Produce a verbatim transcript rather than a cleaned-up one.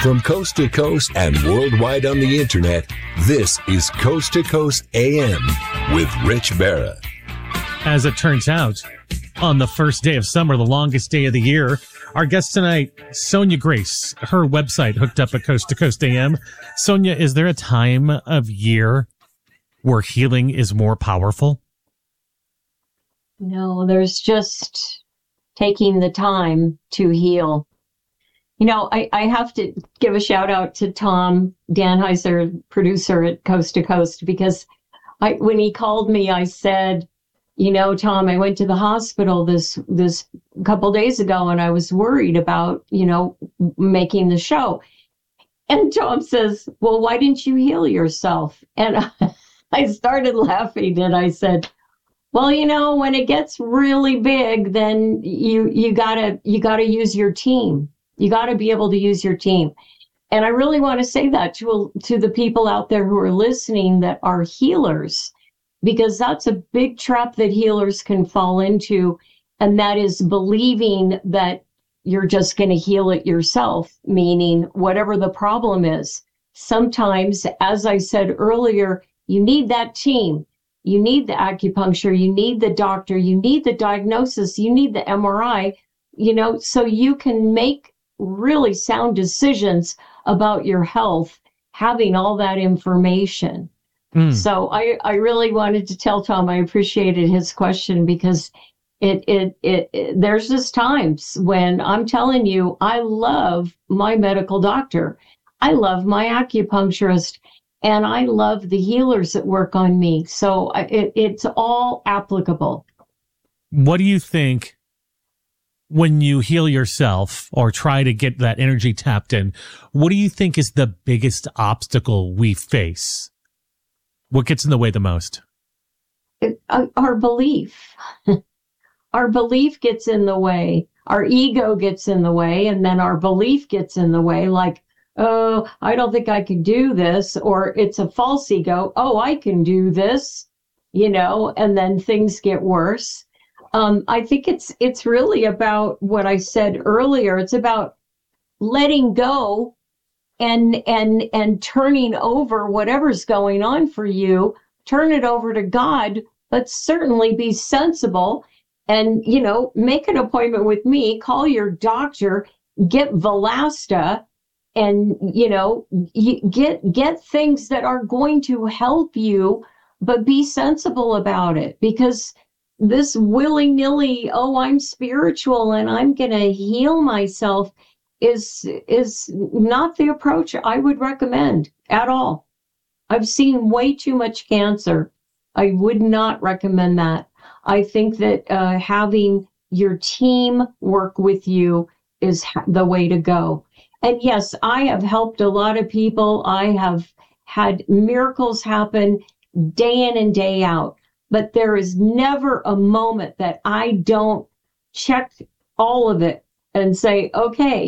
From coast to coast and worldwide on the internet, this is Coast to Coast A M with Rich Barra. As it turns out, on the first day of summer, the longest day of the year, our guest tonight, Sonia Grace, her website hooked up at Coast to Coast A M. Sonia, is there a time of year where healing is more powerful? No, there's just taking the time to heal. You know, I, I have to give a shout out to Tom Danheiser, producer at Coast to Coast, because I, when he called me, I said, you know, Tom, I went to the hospital this this couple days ago and I was worried about, you know, making the show. And Tom says, well, why didn't you heal yourself? And I started laughing and I said, well, you know, when it gets really big, then you you gotta you gotta use your team. You gotta be able to use your team. And I really want to say that to to the people out there who are listening that are healers, because that's a big trap that healers can fall into, and that is believing that you're just going to heal it yourself, meaning whatever the problem is. Sometimes, as I said earlier, you need that team. You need the acupuncture, you need the doctor, you need the diagnosis, you need the M R I, you know, so you can make really sound decisions about your health, having all that information. Mm. So I, I really wanted to tell Tom I appreciated his question, because it, it, it, it there's just times when I'm telling you, I love my medical doctor. I love my acupuncturist. And I love the healers that work on me. So it, it's all applicable. What do you think when you heal yourself or try to get that energy tapped in? What do you think is the biggest obstacle we face? What gets in the way the most? It, uh, our belief. Our belief gets in the way. Our ego gets in the way. And then our belief gets in the way. Like, oh, I don't think I can do this, or it's a false ego. Oh, I can do this, you know, and then things get worse. Um, I think it's it's really about what I said earlier. It's about letting go and and and turning over whatever's going on for you. Turn it over to God, but certainly be sensible and, you know, make an appointment with me. Call your doctor, get Volasta. And, you know, you get get things that are going to help you, but be sensible about it, because this willy-nilly, oh, I'm spiritual and I'm going to heal myself is is not the approach I would recommend at all. I've seen way too much cancer. I would not recommend that. I think that uh, having your team work with you is ha- the way to go. And yes, I have helped a lot of people. I have had miracles happen day in and day out. But there is never a moment that I don't check all of it and say, okay,